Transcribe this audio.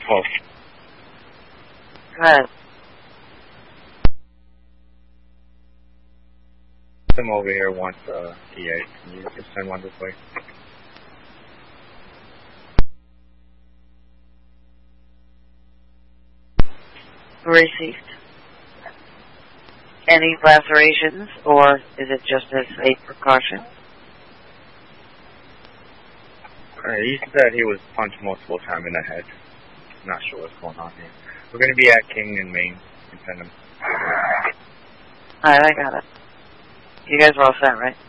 Oh. Go ahead. Him over here wants EA. Can you just send one this way? Received. Any lacerations, or is it just as a precaution? He said he was punched multiple times in the head. Not sure what's going on here. We're going to be at King and Main. Send him. Alright, I got it. You guys are all set, right?